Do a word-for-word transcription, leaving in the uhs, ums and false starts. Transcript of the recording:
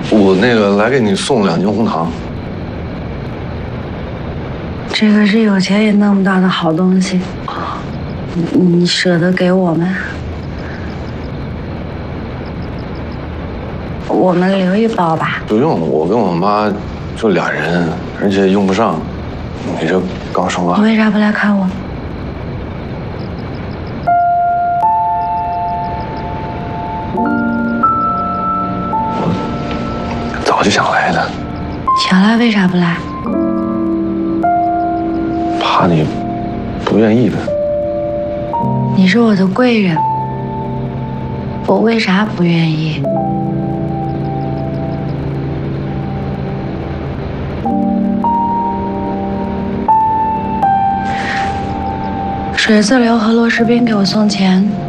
我那个来给你送两斤红糖。 这个是有钱也弄不到的好东西，你你舍得给我们？我们留一包吧。 不用，我跟我妈就俩人，而且用不上。你这刚生完， 你为啥不来看我？ 我早就想来的。 想来为啥不来？ 怕你不愿意的。 你是我的贵人，我为啥不愿意？水自流和螺蛳冰给我送钱。